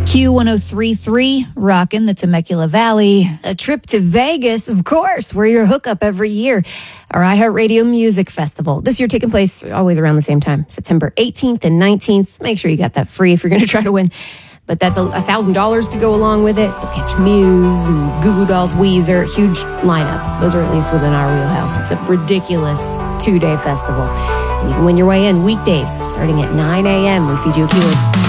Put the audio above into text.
Q1033, rockin' the Temecula Valley. A trip to Vegas, of course, where your hookup every year. Our iHeartRadio Music Festival. This year taking place always around the same time, September 18th and 19th. Make sure you got that free if you're going to try to win. But that's $1,000 to go along with it. You'll catch Muse and Goo Goo Dolls, Weezer. Huge lineup. Those are at least within our wheelhouse. It's a ridiculous 2-day festival. And you can win your way in weekdays starting at 9 a.m. We feed you a keyword.